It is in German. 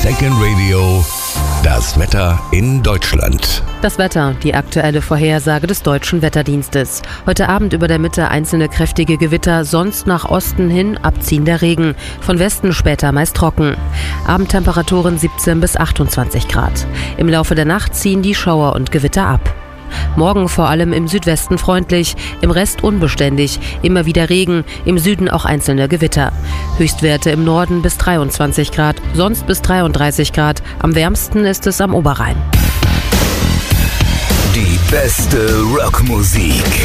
Second Radio, das Wetter in Deutschland. Das Wetter, die aktuelle Vorhersage des Deutschen Wetterdienstes. Heute Abend über der Mitte einzelne kräftige Gewitter, sonst nach Osten hin abziehender Regen. Von Westen später meist trocken. Abendtemperaturen 17 bis 28 Grad. Im Laufe der Nacht ziehen die Schauer und Gewitter ab. Morgen vor allem im Südwesten freundlich, im Rest unbeständig, immer wieder Regen, im Süden auch einzelne Gewitter. Höchstwerte im Norden bis 23 Grad, sonst bis 33 Grad. Am wärmsten ist es am Oberrhein. Die beste Rockmusik.